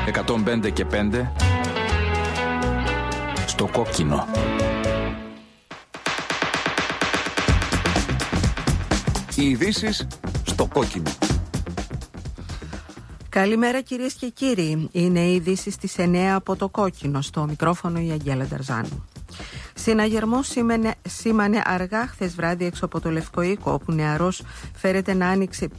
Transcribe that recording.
105 και 5 στο κόκκινο. Οι ειδήσεις στο κόκκινο. Καλημέρα κυρίες και κύριοι. Είναι οι ειδήσεις στις 9 από το κόκκινο. Στο μικρόφωνο η Αγγέλα Νταρζάνου. Συναγερμός σήμανε αργά χθες βράδυ έξω από το Λευκό Οίκο, όπου νεαρός φέρεται να άνοιξε